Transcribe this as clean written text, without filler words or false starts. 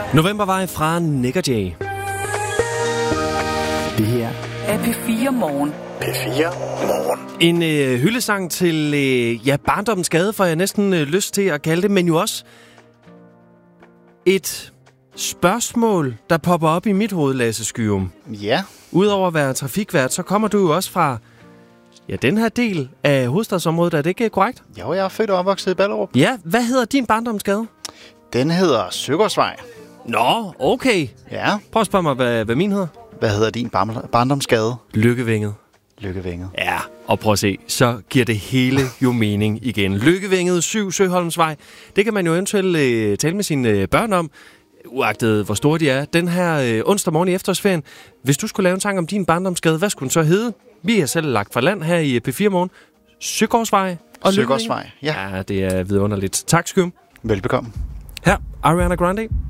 Novembervej fra Nick og Jay. Det her er P4 Morgen. P4 Morgen. En hyldesang til barndommens skade, får jeg næsten lyst til at kalde det, men jo også et spørgsmål, der popper op i mit hoved, Lasse Skyum. Ja. Udover at være trafikvært, så kommer du jo også fra den her del af hovedstadsområdet. Er det ikke korrekt? Jo, jeg er født og opvokset i Ballerup. Ja, hvad hedder din barndomsgade? Den hedder Søgårdsvej. Nå, okay. Ja. Prøv at spørge mig, hvad min hedder. Hvad hedder din barndomsgade? Lykkevænget. Lykkevænget. Ja, og prøv at se, så giver det hele jo mening igen. Lykkevænget 7 Søholmsvej. Det kan man jo eventuelt tale med sine børn om, uagtet hvor store de er. Den her onsdag morgen i efterårsferien, hvis du skulle lave en sang om din barndomsgade, hvad skulle den så hedde? Vi har selv lagt fra land her i P4 Morgen. Søgårdsvej og Søgårdsvej, ja. Ja, det er vidunderligt. Tak, Skym. Velbekomme. Her, Ariana Grande.